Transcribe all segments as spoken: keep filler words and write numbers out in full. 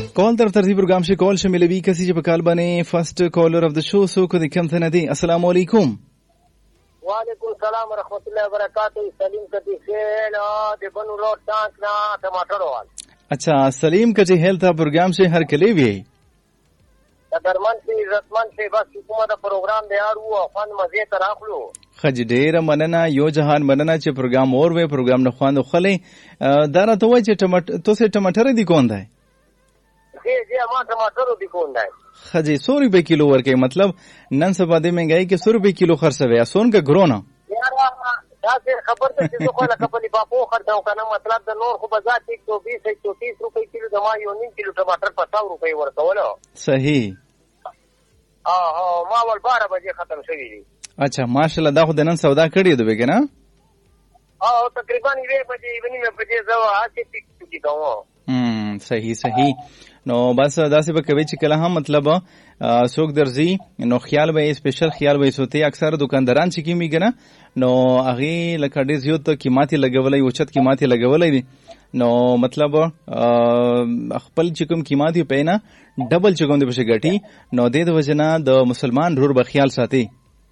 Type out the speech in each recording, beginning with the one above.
कॉल तर तरती प्रोग्राम से कॉल शामिल भी किसी जब कॉल बने first caller of the show so को दिखम थे नदी अस्सलाम वालेकुम। वालेकुम सलाम व रहमतुल्लाहि व बरकातहू। सलीम कदी खेल दे बनु रोड टांक ना टमाटर वाल। अच्छा सलीम कजी हेल्थ प्रोग्राम से हर कले भी कदरमन से इज्जतमन से बस हुकूमत प्रोग्राम दे आरू फन मजे तराखलो खज ډیر مننه یو جهان مننه چې پروګرام اور وې پروګرام نه خواند خلې دارا ته وای چې ټماټر تو سه ټماټر دی کون دی جی جی ما ټماټر دی کون دی خجی सौ रुपए किलो ورکه मतलब نن سبا د مهنګای کې सौ रुपए किलो خرڅوي اسون کا ګرونا یار دا څه خبر ته چې خو لا خپل باپو خرڅاو کنه مطلب د نور خو بازار کې एक सौ बीस एक सौ तीस روپے کیلو دما یو نیم کیلو ټماټر په सौ روپے ورکول صحیح ها ها ما ول بارह بجې ختم شوی دی अच्छा माशाल्लाह دا خو د نن سودا کړی دی کنه او تقریبا یې بجې ونی مې بجې زو هاتي ټیک ټیک کوو هم صحیح صحیح نو بس دا څه به کوي چې کله هم مطلب سوق درځي نو خیال به سپیشل خیال به سوته اکثر دکانداران چې کیږي کنه نو هغه لکه ډیر زیات قیمتي لګولای او چت قیمتي لګولای دي نو مطلب خپل چې کوم قیمتي پینا ډبل چې کوم د بشه غټي نو د دې وجنه د مسلمان رور به خیال ساتي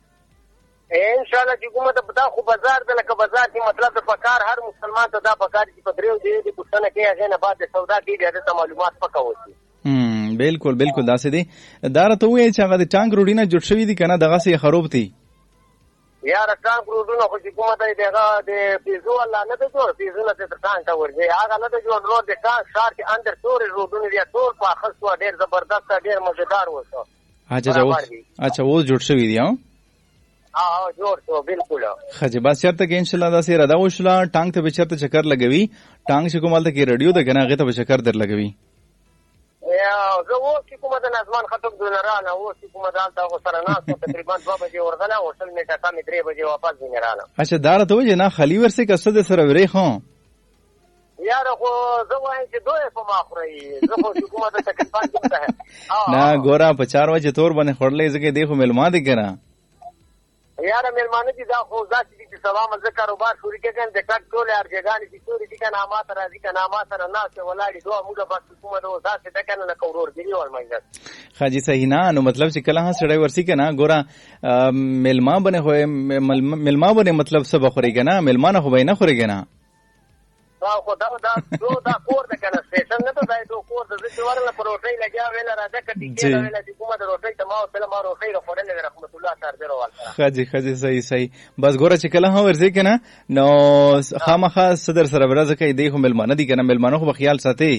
ان شاء الله چې کومه ته خو بازار د لکه بازار کې مطلب د پکار هر مسلمان ته دا پکار چې په دریو دی د پښتنه کې هغه نه بعد سودا کې د معلومات پکا وسی هم بالکل بالکل داسې دي دا راته وایي چې هغه د ټانک روډینه جوړ شوی دي کنه دغه سي خراب دي یار ټانک روډونه خو چې کومه ته دغه د پیزو الله نه ته جوړ پیزو نه ته ټانک ورځي هغه نه ته جوړ روډ د ټانک شار کې اندر ټول روډونه دي ټول په خاصه ډیر زبردست ډیر مزیدار وسو اچھا اچھا وہ جوړ شوی دي ها اه جوړ شو بالکل خجی بس چرته کې ان شاء الله دا سي ردا وشلا ټانک ته به چرته چکر لګوي ټانک چې کومالته کې رادیو ده کنه هغه ته به چکر در لګوي یا زه و چې کومه د نظمان خطب دلرانه و چې کومه دالته سره ناس تقریبا دو بجې ورغله او ټل میټه کم درې بجې واپس ځینرانه اچھا دا راته وځي نه خلی ورسې کسه سره وری خو یار خو زه وایم چې دوی په ما خوري زه خو حکومت ته تکلیف نه نه ګورا په چار بجې تور باندې خړلې ځکه دی خو ملما دي کنه یار ملمانه دي دا خو ذات دي چې سلام ز کاروبار شروع کړي د کټ ټول ارجګان دي ټول دي کنه ما ته راځي کنه ما سره ناس ولاړي دوه موږ بس کومه دوه ذات ته کنه نه کورور دی ول مینه خاجي صحیح نه نو مطلب چې کله ها سړی ورسی کنه ګورا ملما بنه هو ملما بنه مطلب سبا خوري کنه ملمانه خو به نه خوري کنه دا خو دا دا دا کور د کنه سټیشن نه ته دا دوه کور د څه ورله پروټي لګیا ویل راځه کټی کې ویل چې کومه د روټي ته ما سلام ما روټي غوړل رحمت الله تعالی ورته خاجي خاجي صحیح صحیح بس ګوره چې کله ها ورځي کنه نو خامخا صدر سره برازه کوي دی خو ملمانه دي کنه ملمانه خو خیال ساتي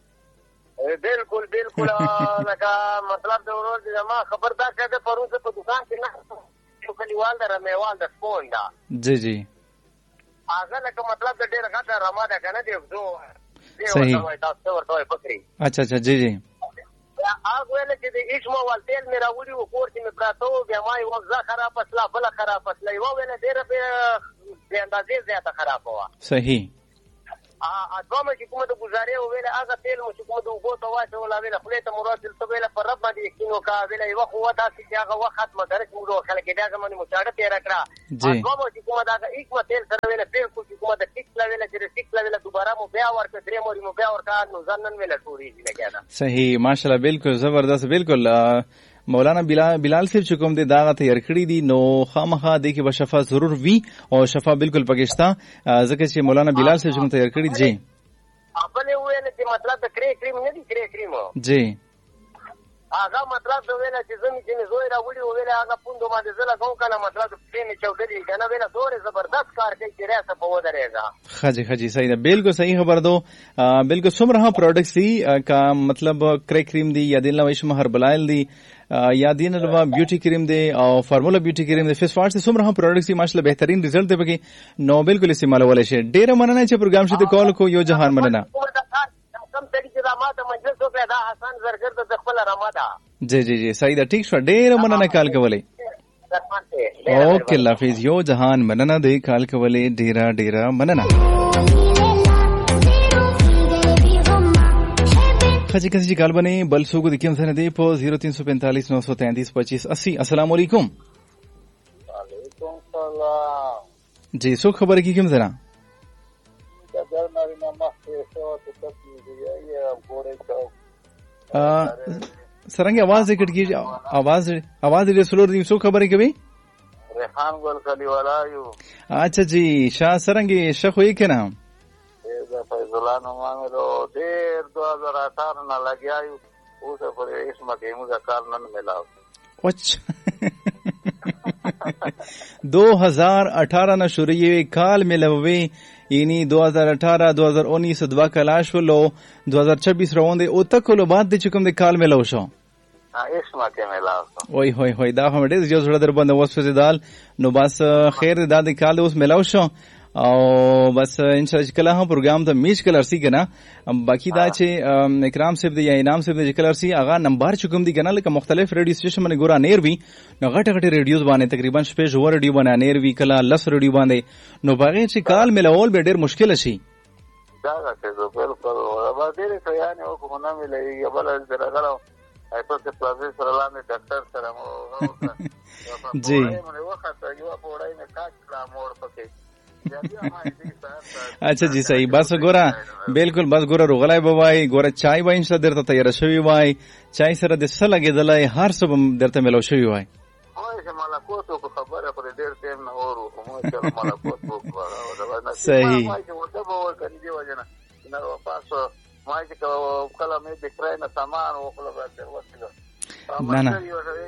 بالکل بالکل لکه مطلب د ورور د ما خبردار کړه پرون څه په دکان کې نه یو کلیوال در میوال د سپون دا جی جی هغه لکه مطلب د ډېر غټه رما ده کنه دی زو صحیح تاسو ورته فکرې اچھا اچھا جی جی هغه ویل چې د هیڅ مو ولتل مې راوړي و کور چې مې پراتو بیا ما یو ځا خراب اصله بل خراب اصله یو ویل ډېر به د اندازې زیاته خراب و صحیح ا ادمه چې کومه د گزارې ویل هغه تیل مو چې کومه د وګو ته واسه ولا ویل خپل ته مراد ته ویل پر رب باندې کینو کا ویل یو خو ودا چې هغه وخت ختمه درک موږ خلک دا زمونږ مشاهده تیر کړه ادمه چې کومه دا یک متل سره ویل پیر کو چې کومه د ټیک لویل چې ټیک لویل دوباره مو بیا ورکړ درې موري مو بیا ورکړ نو ځنن ویل ټوري دي لګیا صحیح ماشاءالله بالکل زبردست بالکل مولانا بلال بلال صاحب چې کوم دي دا تیار کړی دي نو خامخا د کې بشفا ضرور وی او شفا بالکل پاکستان ځکه چې مولانا بلال صاحب چې تیار کړی جی خپل ویل چې مطلب د کرې کریم نه دي کرې کریم جی هغه مطلب د ویل چې زمي چې زوی راوړي ویل هغه پوندو باندې زله کوم کنه مطلب په می چوکړي کنه ویل ډوره زبردست کار کوي چې راسه په ودرېګا خاجي خاجي صحیح ده بالکل صحیح خبر دو بالکل څومره ها پروډکټس دي کا مطلب کرې کریم دي یا دل نوښ مہر بلایل دي یا دین الوا بیوټي کریم دی او فارمولا بیوټي کریم دی فیس واش سے څومره هم پروډکټس دي ماشاءالله بهترین رزلټ دی بګي نو بالکل استعمال ولې شي ډیر مننه چې پروګرام شته کال کو یو جهان مننه کم طریقې دا ماته مجلس وکړه دا حسن زرګر د خپل رماده جی جی جی صحیح ده ټیک شو ډیر مننه کال کولې اوکے الله حافظ یو جهان مننه دی کال کولې ډیرا ډیرا مننه خجی کسی جی کال بنے بل سو کو دکھیم سے ندی پو زیرو تین سو پینتالیس نو سو تینتیس پچیس اسی السلام علیکم وعلیکم السلام جی سو خبر کی کیم ذرا در ماری نامه سو تو تک میگه یا گوره تو सरंगे आवाज कट की आवाज आवाज रे स्लो दी सो खबर है कभी रेहान गोल कली वाला यू। अच्छा जी शाह सरंगे शख हुई के नाम फैजुलानो मांगलो देर दो हजार अठारह ना लगे आयु उसे पर इसमें के मुझे कारण न मिला। अच्छा दो हजार अठारह न शुरू ये काल में लवे यानी दो हजार अठारह दो हजार उन्नीस दवा कलाश लो दो हजार छब्बीस रोंदे ओ तक लो बात दे चुकम दे काल में लवशो हां इसमें के मिला ओय होय होय दा हम दे जो थोड़ा दर बंद वस दाल नो बस खैर दादी काल उस में लवशो او بس انشاءالله کله هم پروګرام ته میچ کلر سی کنه باقی دا چې اکرام صاحب دی یا انعام صاحب دی کلر سی هغه نمبر چکم دی کنه لکه مختلف ریډیو سټیشن باندې ګورا نیر وی نو غټ غټ ریډیوز باندې تقریبا شپږ ور ریډیو باندې نیر وی کله لس ریډیو باندې نو باغې چې کال ملول به ډیر مشکل شي دا راته بالکل او ډیر ته یعنی او کومه نه ملي یبل درغلو ایپو ته پروفیسر لاندې ډاکټر سره مو جی نو وخت یو پوړای نه کاټ موړ پکې अच्छा जी सही बस गोरा बिल्कुल बस गोरा रोगलाई बवाई गोरा चाय वाइन सा देरता तैयार शवी वाई चाय सरा दिस लगे दलाई हर सब देरता मिलो शवी वाई ओए से मला को तो खबर है पर देर टाइम ना और mo चलो मला को तो सही माय के वो तो करी दे वजना ना पास माय के कला में दिख रहा है ना सामान वो कला बात है वो ना ना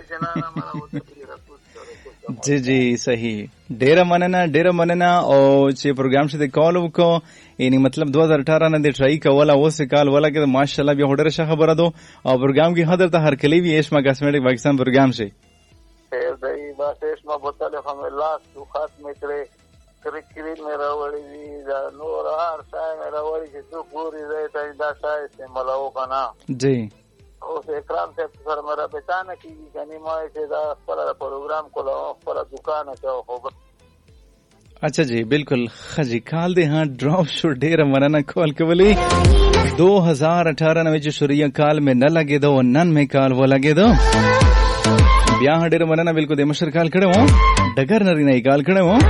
जी जी सही डेरा मनना डेरा मनना और चे प्रोग्राम से कॉल को यानी मतलब दो हजार अठारह ने ट्राई का वाला वो से कॉल वाला के माशाल्लाह भी होडर शा खबर दो और प्रोग्राम की हदर था हर कली भी एशमा कॉस्मेटिक पाकिस्तान प्रोग्राम से फिर दई बस एशमा बोतल हमें लास्ट खास में करे क्रिकेट में रवड़ी नूर हर साय में रवड़ी की तो पूरी रहता है दासा से मलाओ का ना जी اوس اکرام ته سره مې را پېژانه کېږي کني ما چې دا خپل پروګرام کوله خپل دکان ته خو अच्छा जी बिल्कुल खजी काल दे हाँ ड्रॉप शो ढेर मरना कॉल कवली दो हजार अठारह में जो शुरिया काल में न लगे दो नन में काल वो लगे दो ब्याह ढेर मरना बिल्कुल दे मशर काल खड़े हो डगर नरी नहीं काल खड़े हो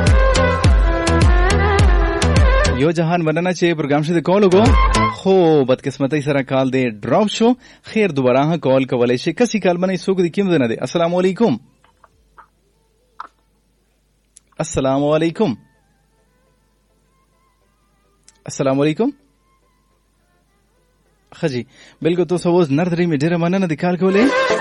यो जहान बनना चाहिए प्रोग्राम से कॉल होगो हो बदकिस्मती सरा कॉल दे ड्रॉप शो खैर दोबारा हाँ कॉल कवले से कसी कॉल बने सुख दी कीम देना दे अस्सलाम वालेकुम अस्सलाम वालेकुम अस्सलाम वालेकुम खजी बिल्कुल तो सवोज नर्दरी में डेरा मनना दिखाल कवले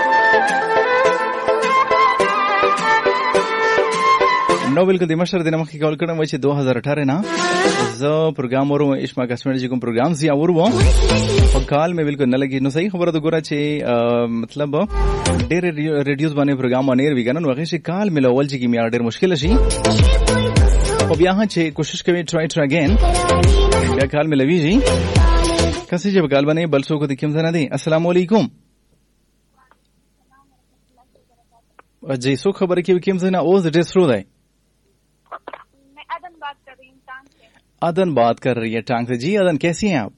नो बिल्कुल दिमाशर दिन मखी कॉल करना वैसे दो हजार अठारह ना जो प्रोग्राम और इश्मा कस्मेटिक जी को प्रोग्राम से और वो और काल में बिल्कुल न लगी नो सही खबर तो गोरा छे मतलब डेर रेडियोस बने प्रोग्राम अनेर भी गना वगे से काल में लवल जी की मियार डेर मुश्किल है अब यहां छे कोशिश करें ट्राई ट्राई अगेन या काल में लवी जी कैसे जब काल बने बलसो को दिखम ना दे अस्सलाम वालेकुम जी सो खबर की किम से ना ओज ड्रेस रो है अदन बात कर रही है टांग से जी अदन कैसी हैं आप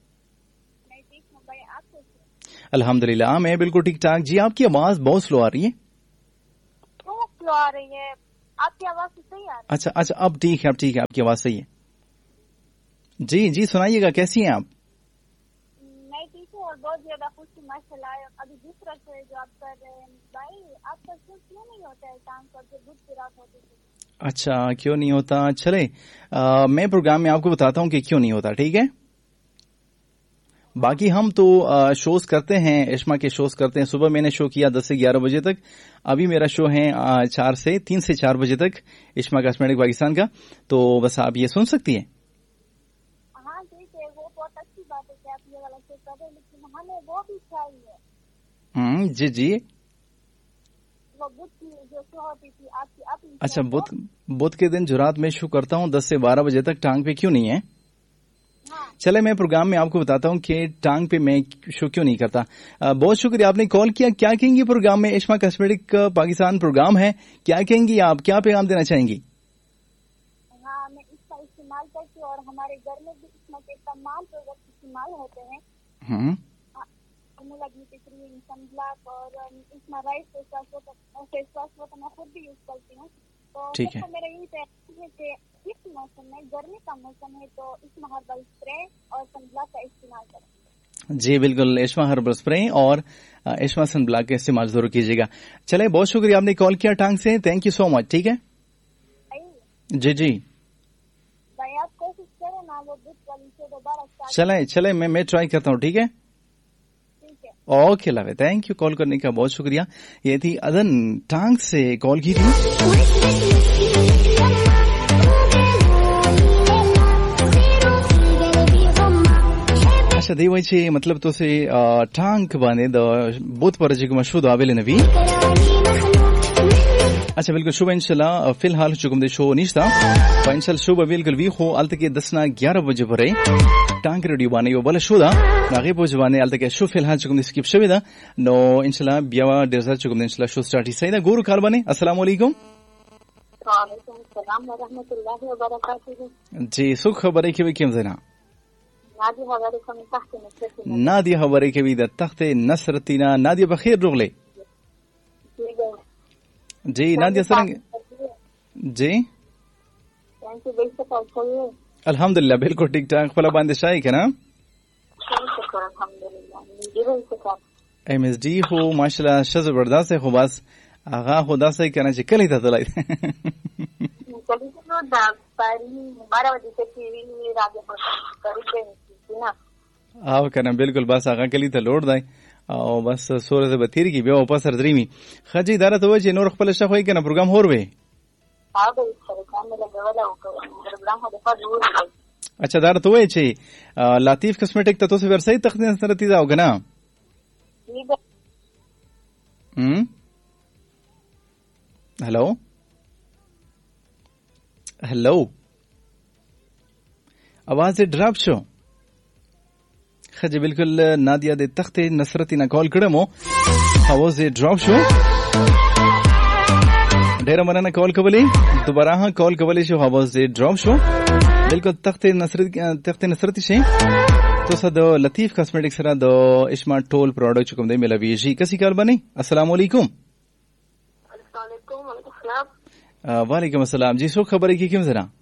अल्हम्दुलिल्लाह मैं बिल्कुल ठीक ठाक जी आपकी आवाज बहुत स्लो आ रही है बहुत स्लो आ रही है आपकी आवाज सही आ रही है अच्छा अच्छा अब ठीक है अब ठीक है आपकी आवाज सही है जी जी सुनाइएगा कैसी हैं आप मैं ठीक हूँ और बहुत ज्यादा खुश हूँ माशाल्लाह अभी दूसरा शो जो आप कर रहे हैं भाई आपका शो क्यों नहीं होता है टांग पर जो दूध की रात होती है अच्छा क्यों नहीं होता चले आ, मैं प्रोग्राम में आपको बताता हूँ कि क्यों नहीं होता ठीक है बाकी हम तो शोज करते हैं इश्मा के शोज करते हैं सुबह मैंने शो किया दस से ग्यारह बजे तक अभी मेरा शो है चार से तीन से चार बजे तक इश्मा कॉस्मेटिक पाकिस्तान का तो बस आप ये सुन सकती हैं हाँ ठीक है वो बहुत अच्छी बात है कि आप ये वाला शो कर रहे हैं लेकिन हमें वो भी चाहिए हम्म जी जी अच्छा बुध बुध के दिन जो रात में शो करता हूँ दस से बारह बजे तक टांग पे क्यों नहीं है हाँ। चले मैं प्रोग्राम में आपको बताता हूँ कि टांग पे मैं शो क्यों नहीं करता आ, बहुत शुक्रिया आपने कॉल किया क्या कहेंगी प्रोग्राम में इश्मा कॉस्मेटिक पाकिस्तान प्रोग्राम है क्या कहेंगी आप क्या पैगाम देना चाहेंगी हाँ मैं इसका इस्तेमाल करती हूँ और हमारे घर में भी इसमें के तमाम प्रोडक्ट इस्तेमाल होते हैं हम्म सनब्लॉक और इसमें rice face wash face wash वो तो मैं खुद भी यूज करती हूँ तो ठीक है मेरा यही प्रयास है कि इस मौसम में गर्मी का मौसम है तो इसमें हर्बल स्प्रे और सनब्लॉक का इस्तेमाल करें जी बिल्कुल, एशमा हर्बल स्प्रे और एशमा सन ब्लॉक का इस्तेमाल जरूर कीजिएगा। चले, बहुत शुक्रिया, आपने कॉल किया टांग से, थैंक यू सो मच। ठीक है जी जी, भाई आप कोशिश करें ना वो बुक वाली से दोबारा स्टार्ट। चले चले मैं मैं ट्राई करता हूँ। ठीक है, ठीक है, ओके लवे, थैंक यू कॉल करने का, बहुत शुक्रिया। ये थी अदन टांग से कॉल की थी। अच्छा दी वही छे मतलब तो से टांग बाने द बहुत पर जी को मशहूर आवेले नवी। अच्छा बिल्कुल, शुभ इंशाल्लाह फिलहाल चुकम दे शो निश्ता इंशाल्लाह शुभ बिल्कुल वी हो अलत के दस ना ग्यारह बजे परे टांग रेडियो बाने यो बल शुदा नागे पोज बाने अलत के शो फिलहाल चुकम दे स्किप शवेदा नो इंशाल्लाह बियावा डेजर चुकम दे इंशाल्लाह शो स्टार्ट ही सईदा गुरु काल बाने। अस्सलाम वालेकुम। वालेकुम सलाम व रहमतुल्लाहि व बरकातहू। जी सुख खबर है कि केम जना नादी हवारे कम तख्त नसरतीना नादी हवारे के वी द तख्त नसरतीना नादी बखैर रुगले जी नादिया सरंग जी थैंक यू बेशक कॉल करिए। अल्हम्दुलिल्लाह बिल्कुल ठीक ठाक फला बांदे शाही के ना शुक्र अल्हम्दुलिल्लाह जी बेशक एमएसडी हो माशाल्लाह शज बर्दाश्त है हो बस आगा खुदा से कहना चाहिए कल ही था तलाई कभी तो दा पारी बारह बजे से टीवी रात में करी थी ना आओ कहना बिल्कुल बस आगा कल ही था लोड दाई او بس سوره د بتیر کی بیا واپس درېمی خجی اداره ته وای چې نور خپل شخ وای کنه پروګرام هور وای ها به سره کوم له غوډه او پروګرام هدا په جوړ اچھا اداره ته وای چې لطیف کاسمیټک ته تاسو ورسای تخنه سره تیزا او کنه هم हेलो हेलो आवाज ड्रॉप शो خجه बिल्कुल नादिया दे तख्त नसरती ना कॉल कड़मो आवाज ड्रॉप शो ढेर मना कॉल कबली दोबारा हाँ कॉल कबली शो आवाज ड्रॉप शो बिल्कुल तख्त नसरती तख्त नसरती से तो सद लतीफ कॉस्मेटिक्स सरा दो इस्मा टोल प्रोडक्ट चुकम दे मिला भी जी कसी कॉल बनी। अस्सलाम वालेकुम। वालेकुम अस्सलाम जी सो खबर है कि क्यों जरा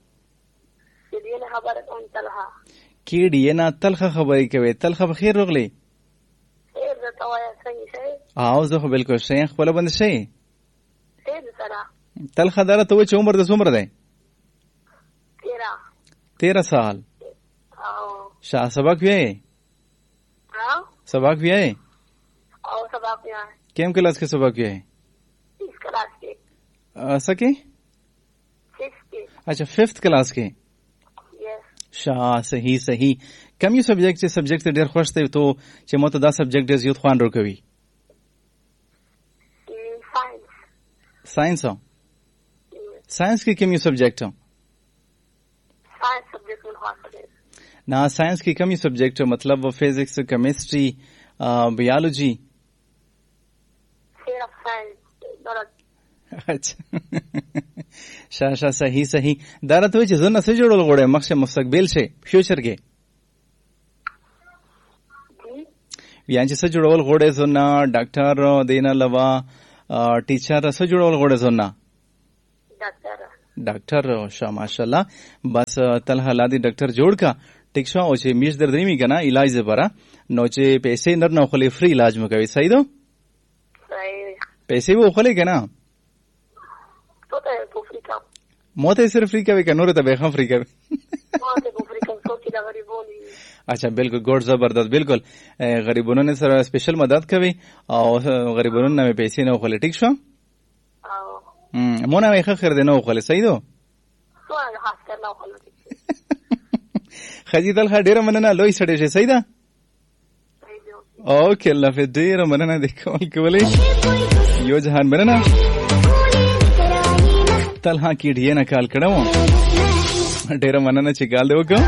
की डियना तलखा खबरी कवे तलखा बखैर रोगले خیر د توایا څنګه شي आओ زه बिल्कुल شیخ خپل بند شي خیر سره تلخا دره ته چې عمر د څومره ده تیرا तेरह साल او شاه سبق وی ها سبق وی او سبق یا केम क्लास के सबक वी इस क्लास के सके सिक्स के अच्छा फिफ्थ क्लास के यस शाह सही सही कम यू सब्जेक्ट से सब्जेक्ट से ډیر خوش ته تو چې مو ته دا سبجیکټ ډیر زیات خوان ورکوي साइंस साइंस हो साइंस के कम यू सब्जेक्ट हो साइंस सब्जेक्ट में खास है ना साइंस की कम यू सब्जेक्ट मतलब फिजिक्स केमिस्ट्री बायोलॉजी फिर साइंस दरत अच्छा शाह शाह सही सही दारत वही चीज़ ना से जोड़ल गोड़े मक्सद मुस्तकबिल से फ्यूचर के यांचे से जुड़वल गोड़े सुनना डॉक्टर देना लवा टीचर से जुड़वल गोड़े सुनना डॉक्टर डॉक्टर शाह माशाल्लाह बस तलहा लादी डॉक्टर जोड़ का टिक्शा ओचे मीश दर्दनी का ना इलाज बरा नोचे पैसे नर न खोले फ्री इलाज में कभी सही दो सही पैसे वो खोले के ना तो तो फ्री का मौत सिर्फ फ्री का भी नूर तब फ्री का मौत को फ्री का सोची दा गरीबोनी अच्छा बिल्कुल गुड जबरदस्त बिल्कुल गरीबों ने सर स्पेशल मदद कभी और गरीबों ने में पैसे न खोले ठीक शो हम्म मोना में खैर देना खोले सही दो तो हाथ करना खोले खजी तल खा डेरा मनना लोई सड़े से सही दा ओके अल्लाह फिर डेरा मनना देखो के बोले यो जहान बनना तल हाँ की ढिए ना काल कड़मो डेरा मनना चिकाल दो को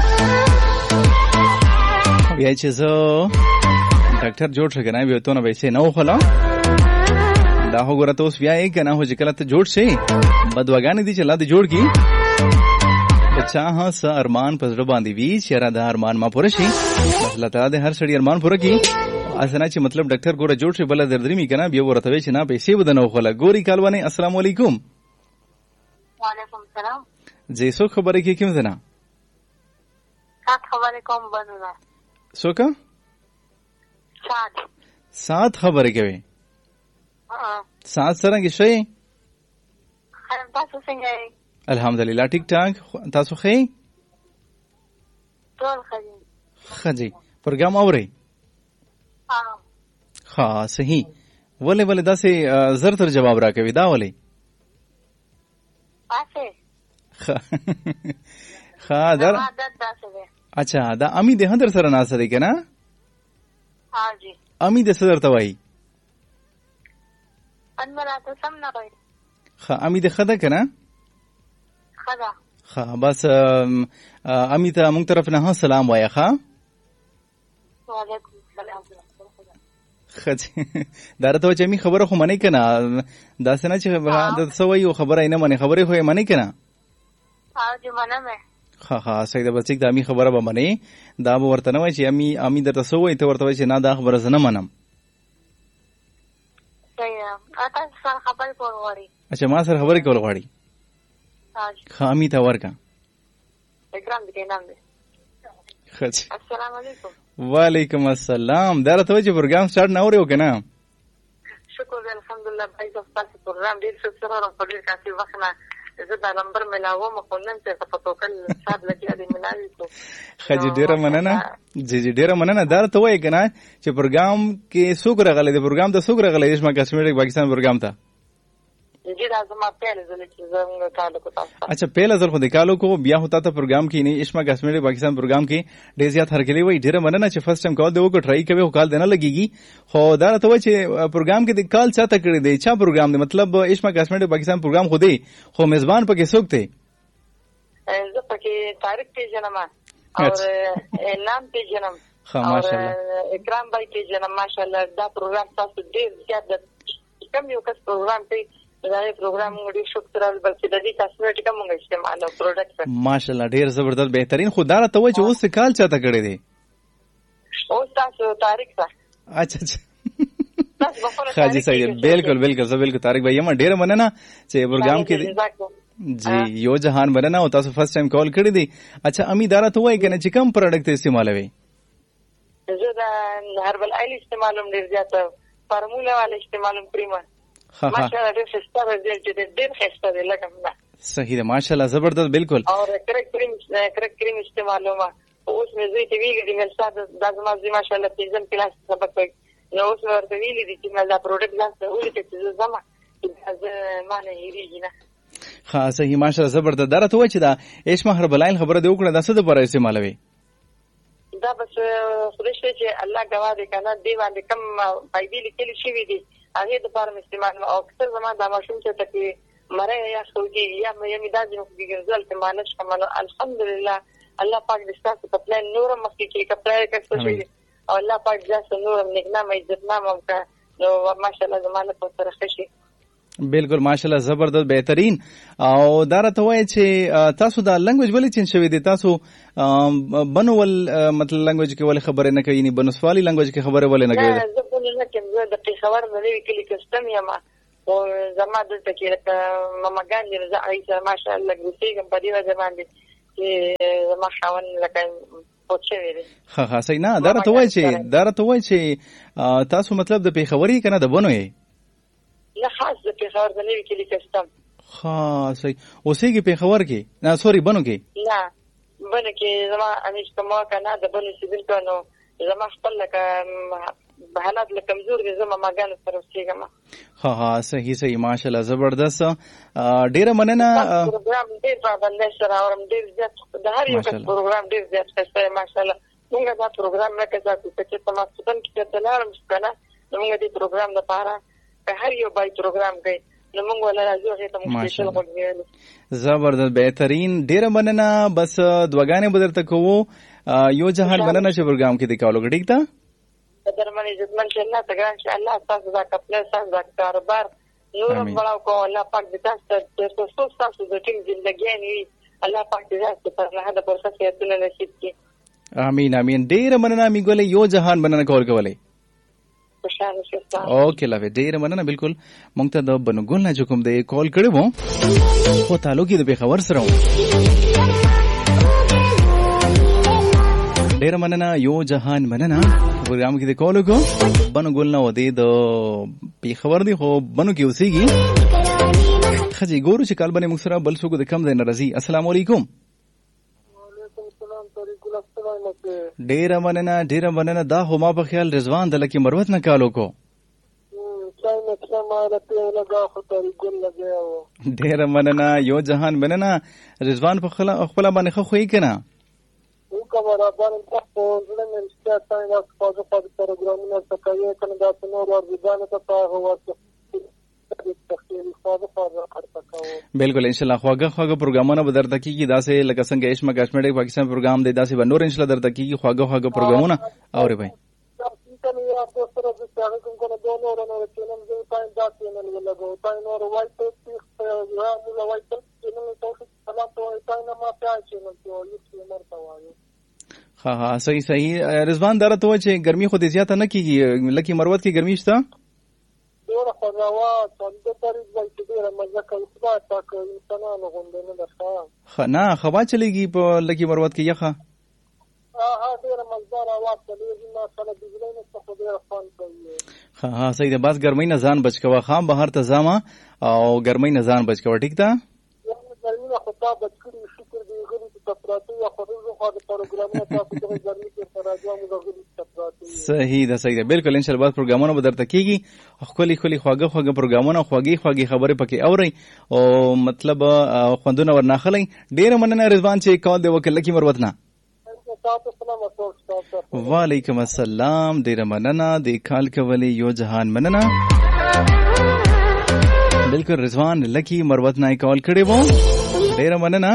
यही चीज डॉक्टर जोड़ सके ना भी तो ना वैसे ना खोला दाहो गोरा तो उस व्या एक ना हो जिकला तो जोड़ से बदवागा नहीं दी चला दी जोड़ की अच्छा हाँ स अरमान पजरो बांधी भी चेहरा दा अरमान माँ पूरा शी मसला ता दे हर सड़ी अरमान पूरा की असना ची मतलब डॉक्टर गोरा जोड़ से बला दर्दरी मी कना बियो रतवे ची ना पैसे बदना खोला गोरी कालवाने अस्सलाम वालेकुम। वालेकुम सलाम जी सो खबर है कि क्यों जना का खबर है कम बनना सो का سات سات خبرې کوي. سات څنګه شي؟ تاسو څنګه یې؟ الحمدلله ټیک ټاک. تاسو ښه؟ ټول ښه دي. ښه جی. پروګرام اورئ؟ ها صحیح. ولې ولې داسې زر تر جواب راکوي دا ولې؟ پاسه ها در اچھا دا امی ده در سره ناسه دی کنه؟ ها جی. امی ده صدر توای؟ انمراته سم نه وای. ها امی ده خدا کنه؟ خدا. ها بس امی ته مونږ طرف نه سلام وایه. ها وعلیکم السلام. خځه درته چې می خبره خو منې کنه دا څنګه چې د سوي خبره نه منې خبره خو یې منې کنه. ها جی منم. ها ها صحیح ده. بس چې دا می خبره به منې دا به ورته نه وای چې امی امی درته سوي ته ورته وای چې نه دا خبره زنه منم. صحیح. اته سره خبرې کول غواړي. اچھا ما سره خبرې کول غواړي. ها جی. خامي ته ورکا. اکرام دې نام دې. خځه السلام علیکم. وعلیکم السلام. درته وای چې پروګرام سٹارټ نه اوريو کنه؟ شکر الحمدلله. بای تاسو پروګرام ډیر ښه سره راغلی کافي وخت نه زه دا نمبر ملاوه مخونن ته په توکل صاحب لګیا دی ملاوي کو. خځه ډیره مننه. جی جی ډیره مننه. درته وای کنه چې پروګرام کې څوک راغلی دی؟ پروګرام ته څوک راغلی دی؟ اسما کشمیر پاکستان پروګرام ته जी राजमा पहले ज़ले चीज़ों कालो को तासा. अच्छा पहला ज़ल खुद कालो को बिया होता था प्रोग्राम की नहीं इश्मा कश्मीर पाकिस्तान प्रोग्राम की डेज़िया थर के लिए वही ढेर मना ना चे फर्स्ट टाइम कॉल दे वो को ट्राई कभी हो कॉल देना लगेगी हो दारा तो वही प्रोग्राम के कॉल चाहता कर दे अच्छा प्रोग्राम दे मतलब इश्मा कश्मीर पाकिस्तान प्रोग्राम खुदे हो मेज़बान पर के सोचते जब पके तारीख पे जन्म और नाम पे जन्म और इकराम भाई के जन्म माशाल्लाह दा प्रोग्राम साथ देर ज़्यादा कम योगस प्रोग्राम पे دا پروګرام غوډي شکر ال بلکې د دې کاسمیټیک موږ استعمالو پروډکټ ماشاءالله ډیر زبردست بهترین خدای ته وای چې اوس کال چاته کړی دی اوس تاسو تاریخ ته اچھا اچھا خاجي صحیح بالکل بالکل زه بالکل طارق بھائی ما ډیر مننه چې پروګرام کې جی یو جهان مننه او تاسو فرست ټایم کال کړی دی اچھا امی دارا ته وای کنه چې کوم پروډکټ استعمالوي زه دا هربل آیل استعمالوم ډیر زیات فارمولا والا استعمالوم پریما ماشاءالله ډېر ښه رزلټ دی ډېر ښه دی لکه نه صحیح ده ماشاءالله زبردست بالکل اور کرک کریم کرک کریم استعمالوما اوس مې زوی ته ویلي دي مې ساده د ازمازي ماشاءالله تیزم کلاس سبق کوي نو اوس مې ورته ویلي دي چې مې دا پروډکټ ځان ته ولې چې زما چې ما نه هېریږي نه ها صحیح ماشاءالله زبردست درته وای چې دا ایشما هربلاین خبره دی وکړه دا څه د پر استعمالوي دا بس خدای شي چې الله گواه دی کنه دی باندې کم فائدې لیکلي شوی دي هغه د پاره استعمال او اکثر زما د ماشوم چې تکي مره یا خوږي یا مې مداج نو کېږي ځل ته مانش کمنو الحمدلله الله پاک دې ستاسو په پلان نور مخکې کې کپړای کړو شي او الله پاک دې نور نګنا مې عزتنا ممکن نو ماشاءالله زمانه په سره خشي بالکل ماشاءالله زبردست بهترین او دا راته وای چې تاسو دا لنګویج ولې چین شوی دی تاسو بنول مطلب لنګویج کې ولې خبره نه کوي نه بنسوالي لنګویج کې خبره ولې نه کوي زه په نه کې زه د خبر نه لري کې کستم یم او زما دلته کې ماما ګان رضا عیسی ماشاءالله ګوتېګم په دې وجه باندې چې ما خاون لکه پوښتنه ها ها صحیح نه دا راته وای چې دا راته وای چې تاسو مطلب د پیښوري کنه د بنوي نه خاص د پیښور د نوي کلی کستم ها صحیح اوسېږي پیښور کې نه سوري بنو کې نه بنو کې زما انیش کومه کنه د بنو سیبل کنو زما خپل لکه حالات له کمزور دي زما ماګان سره اوسېږم ها ها صحیح صحیح ماشاءالله زبردست ډیر مننه پروګرام ډیر باندې سره اورم ډیر زیات د هر یو پروګرام ډیر زیات ښه ماشاءالله موږ دا پروګرام نه کوي چې تاسو ستن کې ته لارم کنه موږ دې پروګرام لپاره هر یو بای پروګرام کوي نو موږ ولا راځو هغه ته مشکل وګورئ زبردست بهترین ډیر مننه بس دواګانې بدرته کوو یو جهان مننه چې پروګرام کې د کولو ټیک تا درمن عزت من الله تعالی ان شاء الله تاسو دا خپل ساز دا کاروبار نور بڑاو کو الله پاک دې تاسو ته تاسو د ټیم ژوندۍ ني الله پاک دې تاسو پر له دا پرسه ته نصیب کړي امين امين ډیر مننه میګولې یو جهان مننه کول کولې اوکے لوي ډیر مننه بالکل مونږ ته د بنګول نه کوم د کال کړو خو تعلق دې به خبر سره ډیر مننه یو جهان مننه پروګرام کې د کولو کو بنو ګل نه ودی د پی خبر دی خو بنو کې اوسېږي خځې ګورو چې کال باندې موږ سره بل څوک د کم ځای نه راځي. السلام علیکم. وعلیکم السلام. طریق السلام. ډیره مننه ډیره مننه. دا هو ما په خیال رضوان د لکی مروت نه کالو کو ډیره مننه. یو جهان مننه رضوان په خپل خپل باندې خو خوې کنه کمرا باندې په ځل مې رښتیا تای واس په خپل پروګرامونه تکایې کنه دا څنګه ورځانه ته تاغه واسه بالکل انشاءالله خواږه خواږه پروګرامونه به درته کیږي داسې لکه څنګه ایشما کاشمیټک پاکستان پروګرام دی داسې به نور انشاءالله درته کیږي خواږه خواږه پروګرامونه اوري بھائی ها ها صحیح صحیح. رضوان دره ته چې ګرمي خو دې زیاته نه کیږي لکه مروت کې ګرمي شته ډیره خواږه څنګه طریق وایي چې ډیره مزه کوي خو تاکه انسانانو غونډه نه ده ښه نه خوا چلیږي په لکه مروت کې یخه ها ها ډیره مزدار आवाज کوي ما سره د بجلی نه څه ډیره فون کوي ها ها صحیح ده. بس ګرمۍ نه ځان بچ کوه خام بهر ته ځما او ګرمۍ نه ځان بچ کوه ټیک ده ګرمۍ نه خو تا بچ کړي شکر دی غوړي چې تفراتی یا خو زه خو د پروګرامونو تاسو ته ګرمۍ کې راځم نو غوړي تفراتی صحیح ده صحیح ده بالکل انشاءالله بعد پروګرامونه به درته کیږي خولي خولي خواږه خواږه پروګرامونه خواږي خواږي خبرې پکې اوري او مطلب خوندونه ورناخلي. ډیره مننه رضوان چې کال دی وکړه لکی مروت نه. وعلیکم السلام. ډیره مننه د کال کولی یو جهان مننه. بالکل رضوان لکی مروت نه کال کړي وو ډیره مننه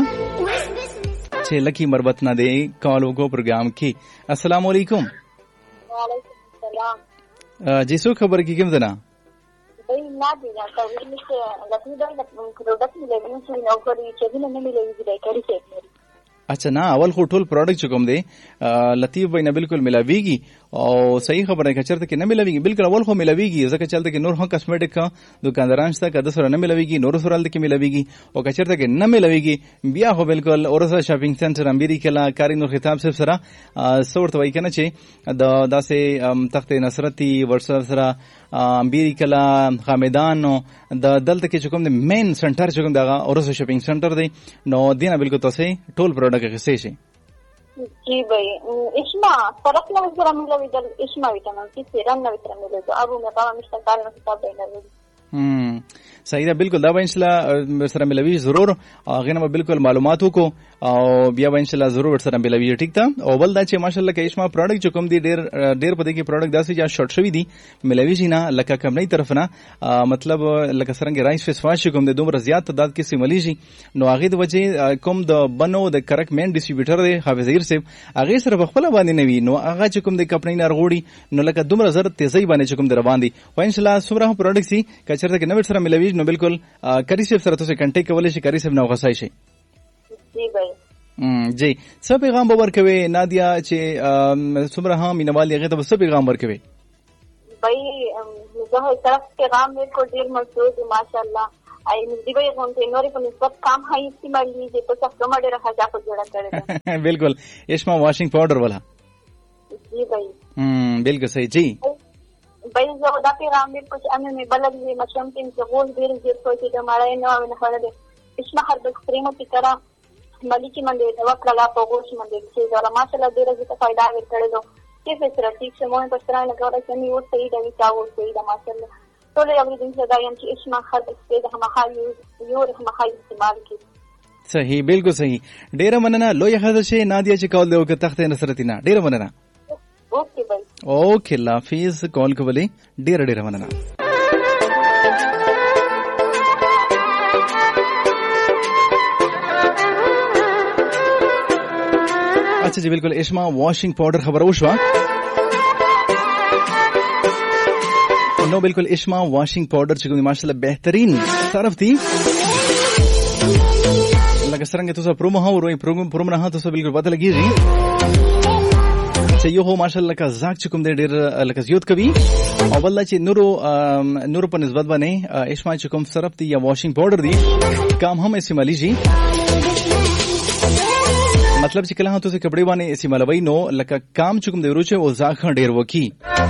چې لکی مروت نه دی کال وکړو پروګرام کې. السلام علیکم. وعلیکم السلام. جی سو خبر کی کوم دنا بای نه دی دا ټول چې لکه دا د پروډکټ ملي چې نو کوي چې نه ملي دی کړي څه. اچھا نه اول خو ټول پروډکټ چکم دی لطیف بینه بالکل ملاویږي او صحیح خبره که چرته کې نه ملاویږي بالکل اول خو ملاویږي ځکه چلته کې نور هم کاسمیټک کا دکانداران شته کده سره نه ملاویږي نور سره کې ملاویږي او که چرته کې نه ملاویږي بیا خو بالکل اورسا شاپینګ سنټر امبيري کلا کاری نور خطاب صاحب سره سورت وای کنه چې د داسې تخت نصرتي ورسره سره امبيري کلا خامدان نو د دلته کې چکم دی مین سنټر چکم دا اورسا شاپینګ سنټر دی نو دینه بالکل تاسو ټول پروډکټ کې څه شي جی بھائی اسما فرق نہ ذرا ملوي دل اسما ویټامین سی سیرم نو ویټامین ملوي ابو مې قام مستقال نو کتاب بینه هم صحیح ده بالکل دا به ان شاء الله سره ملوي ضرور هغه نه بالکل معلومات وکړو او بیا به ان شاء الله ضرور سره ملوي ټیک تا او بل دا چې ماشاءالله کې اسما پروډکټ چې کوم دي ډیر ډیر په دې کې پروډکټ داسې یا شورت شوی دي ملوي جنا لکه کم نه طرف نه مطلب لکه څنګه رایس فیس واش کوم د دومره زیات تعداد کې سیملی شي نو هغه د وجه کوم د بنو د کرک مین ډیسټریبیوټر دی حافظیر صاحب هغه سره بخپل باندې نوي نو هغه چې کوم د کمپنی نارغوړي نو لکه دومره زر تیزی باندې چې کوم در باندې و ان شاء الله سمره پروډکټ سي کچرته کې نو سره ملوي نو بالکل کری صاحب سره تاسو کنټیکټ کولای شئ کری صاحب نو غسای شي. جی بھائی جی څه پیغام ورکوي نادیا چې سمره هم مینوال هغه ته څه پیغام ورکوي بھائی زه طرف پیغام کو ډیر مسعود ماشاءالله ای دې به کوم ته نورې په نسبت کام هاي استعمالي چې په څه کومه ډیره حاجه په جوړه کړې بالکل اسما واشنګ پاوډر والا جی بھائی هم بالکل صحیح جی بھائی زه دا پیغام دې کوم ان مې بلد دې مشم کې چې غول ډیر ډیر سوچې د مړای نه او نه خلک اسما هر د کریم په کرا ملکی منډه دا وکړه په غوښ منډه چې دا ماشاءالله ډیر زیاته فائدہ ورکړي دو چې فسره ټیک سمون په سره نه کوي چې نو صحیح دی تاسو صحیح دا ماشاءالله ټول یو دې څه دا یم چې اسما هر د څه د هم خایو یو د هم خایو استعمال کی صحیح بالکل صحیح. ډیره مننه لوی حضرت نادیا چې کول دی او تخت نصرتینا ډیره مننه. اوکے بھائی اوکے الله حافظ کال کولی ډیره ډیره مننه. اچھا جی بالکل اسما واشنگ پاؤڈر خبر وشوا نو بالکل اسما واشنگ پاؤڈر چې ماشاءالله بهترین طرف دی لکه څنګه تاسو پرومو هو روي پرومو پرومو نه تاسو بالکل پته لګیږي چې یو هو ماشاءالله کا زاک چې کوم ډېر لکه زیات کوي او بل چې نورو نورو په نسبت باندې اسما چې کوم صرف دی یا واشنگ پاؤڈر دی کام هم استعمالي شي مطلب چې کله تاسو کپڑے باندې استعمالوي نو لکه کام چکم دی ورچه او ځاخ ډیر وکی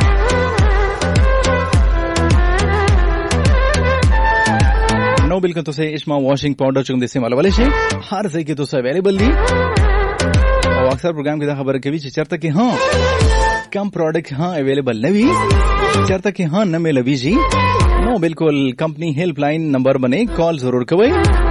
نو بالکل تاسو اسما واشنګ پاوډر چکم دی استعمالوي شي هر ځای کې تاسو اویلیبل دي او اکثر پروګرام کې دا خبره کوي چې چرته کې ها کم پروډکټ ها اویلیبل نه وي چرته کې ها نه ملوي جی نو بالکل کمپنی هیلپ لائن نمبر باندې کال ضرور کوئ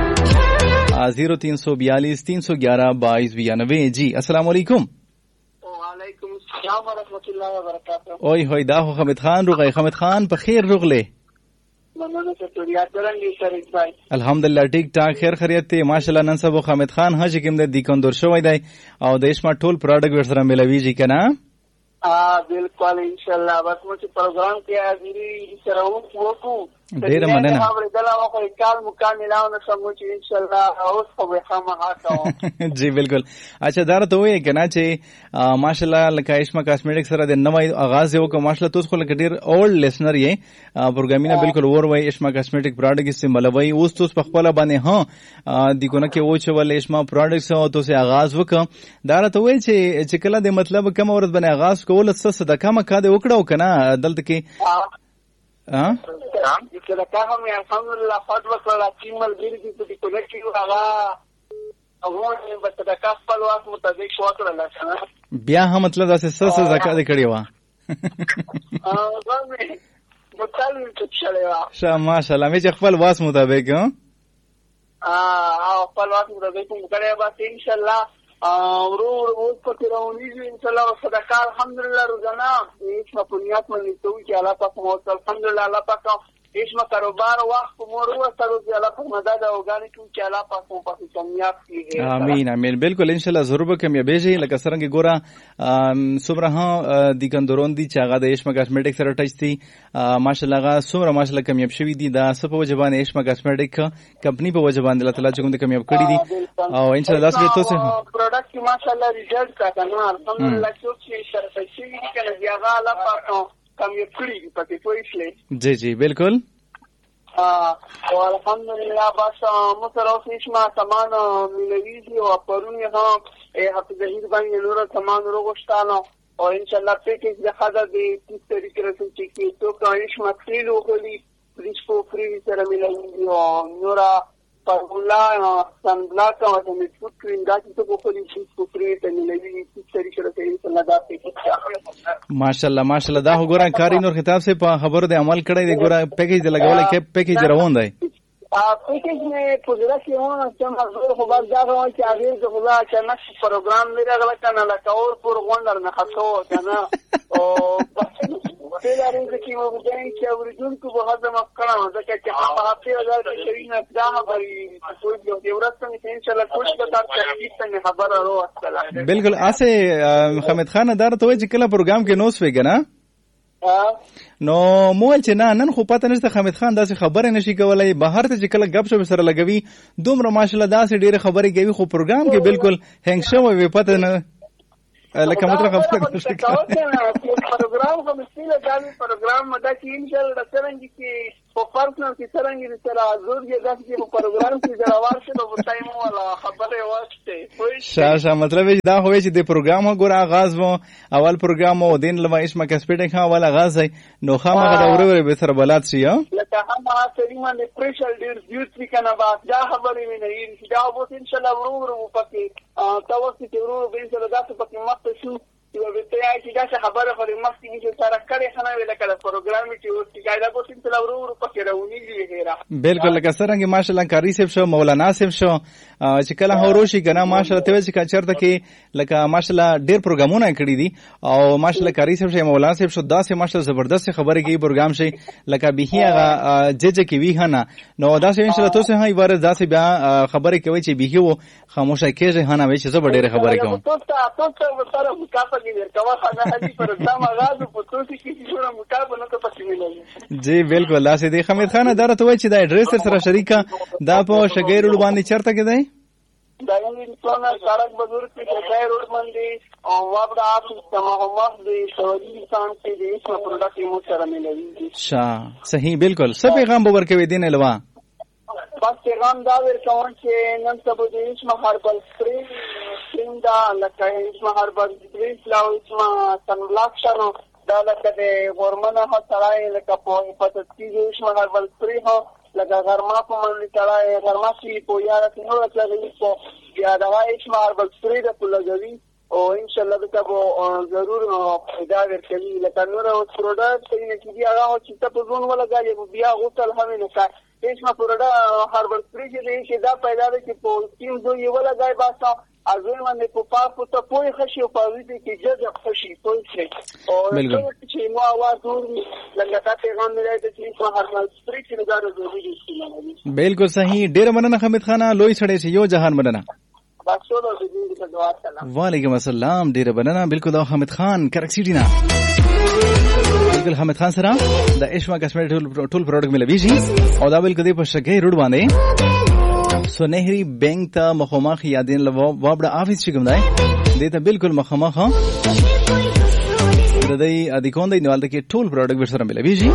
زیرو تین سو بیالیس تین سو گیارہ بائیس بیانوے جی السلام علیکم. وعلیکم السلام ورحمۃ اللہ وبرکاتہ. اوئی ہوئی دا خو حمید خان روغی حمید خان په خیر روغله مننه ته یاد درنګي شریف بھائی الحمدلله ټیک ټاک خیر خیریت ته ماشاءالله نن سبا حمید خان هج کوم د دیکندور شوی دی او د اسما ټول پروډکټ ورسره ملوي جی کنه اه بالکل ان شاء الله بس مو چې پروګرام کې حاضری سره وکړو ډیر مننه خبره دلته خو کال مکملونه سمو چې ان شاء الله اوس خو به خامخا کوم جی بالکل. اچھا دا ته وې کنه چې ماشاءالله لکه اسما کاسمیټک سره د نوې آغاز یو کوم ماشاءالله تاسو خو لکه ډیر اولډ لیسنر یې پروګرامینه بالکل ور وای اسما کاسمیټک پروډکټ استعمالوي اوس تاسو په خپل باندې ها د کونه کې و چې ول اسما پروډکټس او تاسو آغاز وکم دا ته وې چې چې کله د مطلب کوم ورځ باندې آغاز کول څه صدقه مکه د وکړو کنه دلته کې ها چې دا کوم الحمدلله فضل کړه چې مل ګری دې په دې کې هغه هغه په صدقه خپل وخت مطابق وکړه بیا هم مطلب دا څه څه زکات کړی و هغه مې مطالعه کړی و شه ماشاءالله مې خپل واس مطابق ها اه خپل وخت مطابق کړی و ان شاء الله ورو ورو په تیرونیږي ان شاء الله صدقه الحمدلله روزانه هیڅ په بنیاد باندې توي چې الله پاک مو الحمدلله الله پاک هیڅ ما کاروبار وخت مو ورو سره چې الله پاک مدد او غانې کوي چې الله پاک مو په کامیاب کیږي امين امين بالکل ان شاء الله ضرور به کامیابی شي لکه څنګه ګوره سمره ها د کندورون دي چې هغه د اسما کاسمیټک سره ټچ دي ماشاءالله هغه سمره ماشاءالله کامیاب شوی دي دا سپو وجبان اسما کاسمیټک کمپنی په وجبان الله تعالی چې کوم کامیاب کړی دي او ان شاء الله تاسو تاسو پروډکټ ماشاءالله ریزلټ کا کنه الحمدلله چې سره شي کنه هغه الله پاک کامیاب کړی پکې پوښلې جی جی بالکل او الحمدلله بس مصرف اسما سامان ملویږي او پرونی هم هفته ظهیر باندې نور سامان وروغشتانو او ان شاء الله پیکیج د خدا د تیس طریقې رسم چې تو کاش ماتریل وکړي پلیز په فری سره ملویږي او نور پرولا سن بلاک او د میټ کریم دا چې په خپل شي په فری ته ملویږي تیس طریقې رسم ان شاء الله دا پیکیج ماشاءالله ماشاءالله دا وګورئ کاری نور خطاب سے په خبرو د عمل کړی دی ګوره پیکیج د لګولای کې پیکیج روان دی پیکیج مې پوزرا کې وونه چې ما خو بس دا غواړم چې هغه د خلا چې نقش پروګرام لري غلا کنه لکه اور پر غونډر نه خاصو کنه او په لاري کې مو ځای چې اوریدونکو به هضم کړم ځکه چې په هفته هزار کې نه دا خبرې کوئی یو ورځ ته ان شاء الله کوشش وکړم چې څنګه خبره راوړم بالکل اسه حمید خان دار ته چې کله پروګرام کې نوس وګنه نو مول چې نه نن خو پته نشته حمید خان داسې خبره نشي کولای بهر ته چې کله غب شپ سره لګوي دومره ماشاءالله داسې ډیره خبرې کوي خو پروګرام کې بالکل هنګ شوی وي پته نه لکه مطلب خبره نشي کولای پروګرام هم سیله دامي پروګرام مدا چې ان شاء الله څنګه کې په پرسنل کې څنګه سره حضور کې داسې په پروګرام کې جواب شته په ټایم ولا خبره واسطه شاشه مطلب دا هوي چې د پروګرام غوړه آغاز وو اول پروګرام او دین لما اسما کسپټ ښه اول آغاز نو خامخا دا وروره به سره بلات شي لکه هم سلیما د پریشل ډیر بیوټی کنه با دا خبرې مې نه یې دا به ان شاء الله وروره پکې تاسو چې وروره به سره داسې پکې مخته شو یو به ته چې دا خبره خو مخکې چې سره کړي خنه ویل کړه پروګرام چې اوس چې قاعده کو سین تل ورو ورو پکې راونی دی هیرا بالکل لکه څنګه ماشاءالله کاری صاحب شو مولانا صاحب شو چې کله هوروشي کنه ماشاءالله ته چې چرته کې لکه ماشاءالله ډیر پروګرامونه کړی دي او ماشاءالله کاری صاحب شو مولانا صاحب شو داسې ماشاءالله زبردست خبره کوي پروګرام شي لکه به هغه جج کې وی هنه نو داسې ان شاء الله تاسو هاي ور داسې بیا خبره کوي چې به هو خاموشه کېږي هنه وي چې زبر ډیر خبره کوم تاسو تاسو سره مکافاه جی بالکل لا سي دي حمید خان دا ته وای چې دا ایڈریس سره شریکا دا په شګیر روډ باندې چرته کې دی دا یې څنګه سارک بزرګ کې شګیر روډ باندې او وابدا اپ محمد دی سعودي انسان کې دې څه پروډکټ مو سره ملوي شا صحیح بالکل سب پیغام به ورکوي دین الوا بس پیغام دا ورکوم چې نن سبا دې اسمه هربل سپری کریم دا لکه اسمه هربل سپریس لا اسمه سنبلاکشن دا لکه د غورمنه ها سړی لکه په هپاتیټس کېږي اسمه هربل سپری ها لکه غرما په باندې سړی غرما سي په یاره کې نور لګوي په بیا دغه اسمه هربل سپری د په لګوي او ان شاء الله دا به ضرور پیدا ورکړي لکه نور او پروډکټ څنګه چې بیا هغه چې ته په ځون ولګایې بیا غوتل هم نه کا اسمه پروډکټ هربل سپری چې دا پیدا ده چې په سکیم دوی ولګای باسه ازل باندې په پاکو ته پوي خشي او په دې کې جذب خشي پوي شي او چې نو आवाज ورني لکه تاسو پیغام نه راځي چې په هربل سپری کې دا ضروري دي. بالکل صحیح. ډیر مننه حمید خان لوی سړی چې یو جهان مننه. وعلیکم السلام. ډیر مننه. بالکل دا حمید خان کرکسیټی نه بالکل حمید خان سره د اشما کسمټ ټول پروډکټ ملويږي او دا بالکل د پښګي روډ باندې سو نهری بینک ته مخامخ یادین لو وابډه افیس چې کوم دی دته بالکل مخامخ د دې ادي کوم دی نوال کې ټول پروډکټ ورسره ملويږي.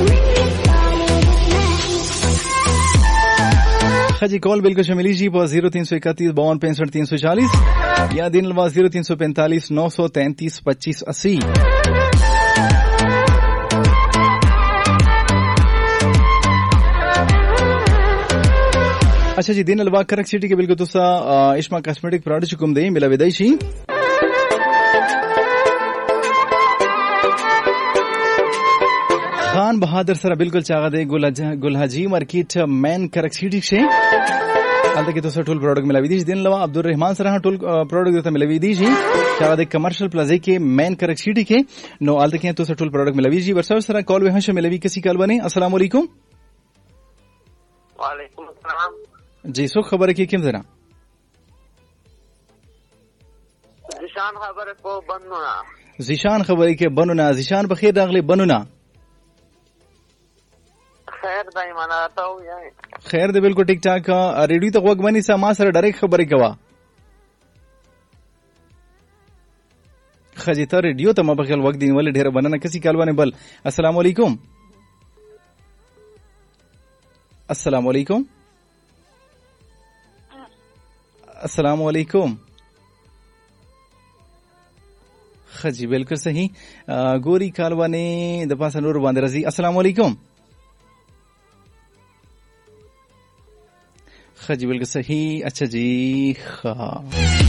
خجی کال بالکل شاملی جی په زیرو تین سو اکتیس باون پینسٹھ تین سو چالیس یا دن لوا زیرو تین سو پینتالیس نو سو تینتیس پچیس اسی. اچھا جی دین لوا کرک سٹی کے بالکل تسا اشما کاسمیٹک پروڈکٹ کوم دی ملا ودای شي خان بہادر سره بالکل چاغه دی ګل حاجی مارکیټ مین کرک سټی شه الته کې تاسو ټول پروډکټ ملوي دي. دین لوا عبدالرحمن سره ټول پروډکټ ته ملوي دي شي چاغه د کمرشل پلازا کې مین کرک سټی کې نو الته کې تاسو ټول پروډکټ ملوي دي. ورسره سره کال به هشه ملوي کسی کال بنه. السلام علیکم. وعلیکم السلام. جی سو خبره کې کوم زرا زیشان خبره کو بنونا زیشان خبره کې بنونا زیشان بخیر راغلی بنونا خیر دای معنا تاو یای خیر دی بالکل ټیک ټاک. ریډیو ته وګ باندې سما سره ډایرکټ خبرې کوا خجی ته ریډیو ته ما بخیل وګ دین ول ډیر بننه کسی کالوانه بل. السلام علیکم. السلام علیکم. السلام علیکم. خجی بالکل صحیح. ګوري کالوانه د پاسه نور باندې رضی. السلام علیکم. خجی بالکل صحیح. اچھا جی خا